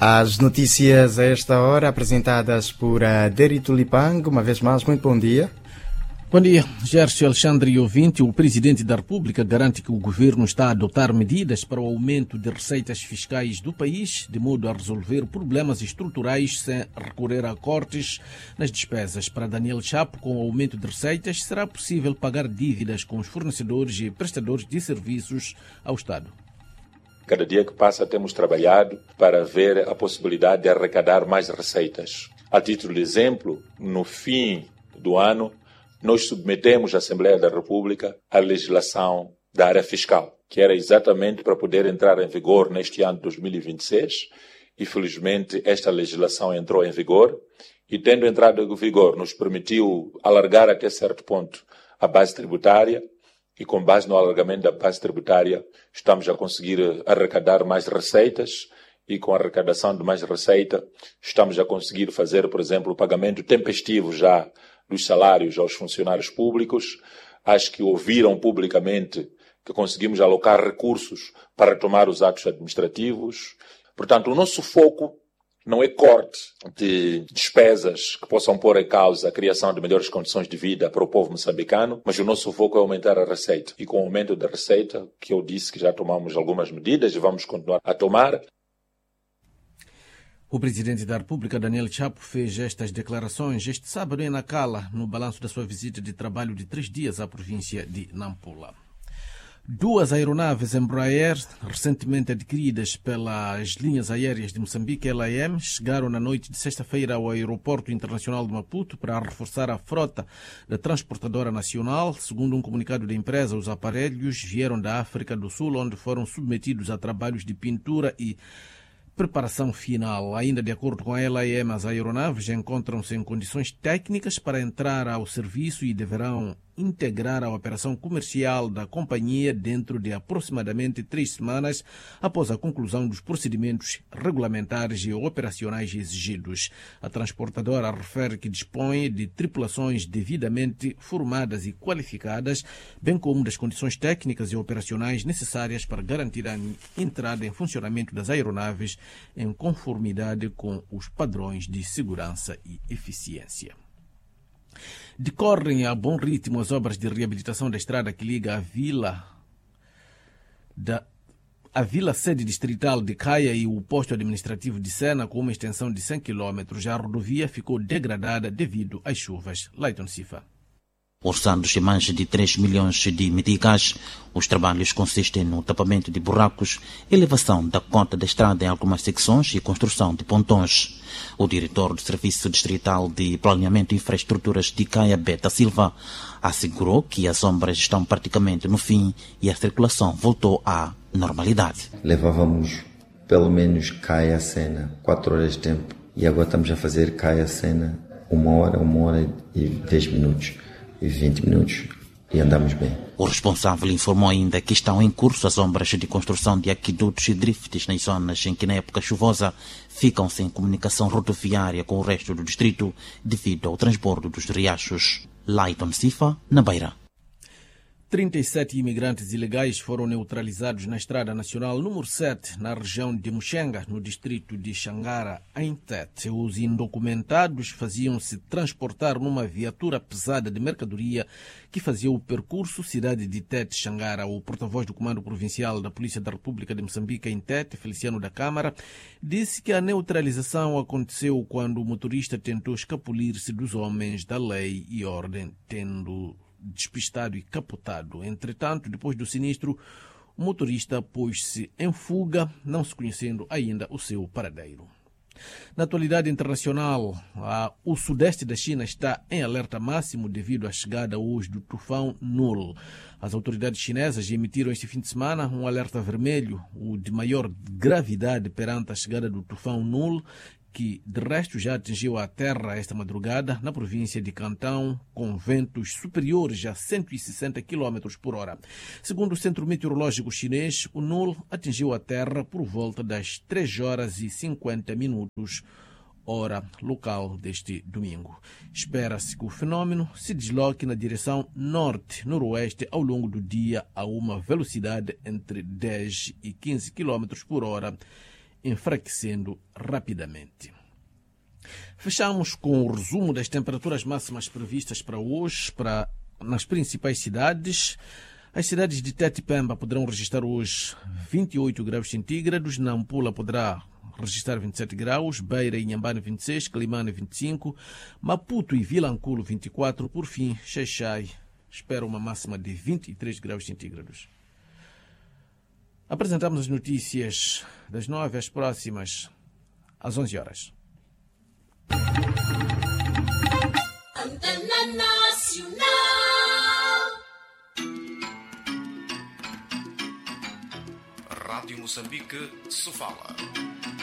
As notícias a esta hora apresentadas por Deri Tulipang. Uma vez mais, muito bom dia. Bom dia, Gércio Alexandre e ouvinte. O Presidente da República garante que o Governo está a adotar medidas para o aumento de receitas fiscais do país, de modo a resolver problemas estruturais sem recorrer a cortes nas despesas. Para Daniel Chapo, com o aumento de receitas, será possível pagar dívidas com os fornecedores e prestadores de serviços ao Estado. Cada dia que passa temos trabalhado para ver a possibilidade de arrecadar mais receitas. A título de exemplo, no fim do ano, nós submetemos à Assembleia da República a legislação da área fiscal, que era exatamente para poder entrar em vigor neste ano de 2026. E, felizmente, esta legislação entrou em vigor e, tendo entrado em vigor, nos permitiu alargar até certo ponto a base tributária. E com base no alargamento da base tributária, estamos a conseguir arrecadar mais receitas e com a arrecadação de mais receita, estamos a conseguir fazer, por exemplo, o pagamento tempestivo já dos salários aos funcionários públicos. Acho que ouviram publicamente que conseguimos alocar recursos para retomar os atos administrativos. Portanto, o nosso foco não é corte de despesas que possam pôr em causa a criação de melhores condições de vida para o povo moçambicano, mas o nosso foco é aumentar a receita. E com o aumento da receita, que eu disse que já tomamos algumas medidas e vamos continuar a tomar. O Presidente da República, Daniel Chapo, fez estas declarações este sábado em Nacala, no balanço da sua visita de trabalho de 3 dias à província de Nampula. 2 aeronaves Embraer, recentemente adquiridas pelas linhas aéreas de Moçambique, LAM, chegaram na noite de sexta-feira ao Aeroporto Internacional de Maputo para reforçar a frota da transportadora nacional. Segundo um comunicado da empresa, os aparelhos vieram da África do Sul, onde foram submetidos a trabalhos de pintura e preparação final. Ainda de acordo com a LAM, as aeronaves encontram-se em condições técnicas para entrar ao serviço e deverão integrar a operação comercial da companhia dentro de aproximadamente 3 semanas após a conclusão dos procedimentos regulamentares e operacionais exigidos. A transportadora refere que dispõe de tripulações devidamente formadas e qualificadas, bem como das condições técnicas e operacionais necessárias para garantir a entrada em funcionamento das aeronaves em conformidade com os padrões de segurança e eficiência. Decorrem a bom ritmo as obras de reabilitação da estrada que liga a vila sede distrital de Caia e o posto administrativo de Sena, com uma extensão de 100 km. A rodovia ficou degradada devido às chuvas. Leiton Sifa. Orçados em mais de 3 milhões de meticais, os trabalhos consistem no tapamento de buracos, elevação da cota da estrada em algumas secções e construção de pontões. O diretor do Serviço Distrital de Planeamento e Infraestruturas de Caia, Beta Silva, assegurou que as obras estão praticamente no fim e a circulação voltou à normalidade. Levávamos pelo menos Caia-Sena 4 horas de tempo e agora estamos a fazer Caia-Sena 1 hora e 10 minutos. E 20 minutos e andamos bem. O responsável informou ainda que estão em curso as obras de construção de aquedutos e drifts nas zonas em que na época chuvosa ficam sem comunicação rodoviária com o resto do distrito devido ao transbordo dos riachos. Leiton Sifa, na Beira. 37 imigrantes ilegais foram neutralizados na Estrada Nacional número 7, na região de Muxenga, no distrito de Xangara, em Tete. Os indocumentados faziam-se transportar numa viatura pesada de mercadoria que fazia o percurso cidade de Tete-Xangara. O porta-voz do Comando Provincial da Polícia da República de Moçambique em Tete, Feliciano da Câmara, disse que a neutralização aconteceu quando o motorista tentou escapulir-se dos homens da lei e ordem, tendo despistado e capotado. Entretanto, depois do sinistro, o motorista pôs-se em fuga, não se conhecendo ainda o seu paradeiro. Na atualidade internacional, o sudeste da China está em alerta máximo devido à chegada hoje do tufão Nul. As autoridades chinesas emitiram este fim de semana um alerta vermelho, o de maior gravidade perante a chegada do tufão Nul, que de resto já atingiu a terra esta madrugada na província de Cantão, com ventos superiores a 160 km por hora. Segundo o Centro Meteorológico Chinês, o Nul atingiu a terra por volta das 3 horas e 50 minutos, hora local deste domingo. Espera-se que o fenômeno se desloque na direção norte-noroeste ao longo do dia a uma velocidade entre 10 e 15 km por hora enfraquecendo rapidamente. Fechamos com o resumo das temperaturas máximas previstas para hoje nas principais cidades. As cidades de Tete e Pemba poderão registrar hoje 28 graus centígrados, Nampula poderá registrar 27 graus, Beira e Inhambane 26, Climane 25, Maputo e Vilanculo 24, por fim, Xai-Xai espera uma máxima de 23 graus centígrados. Apresentamos as notícias das 9 às próximas, às 11 horas. Antena Nacional. Rádio Moçambique, Sofala.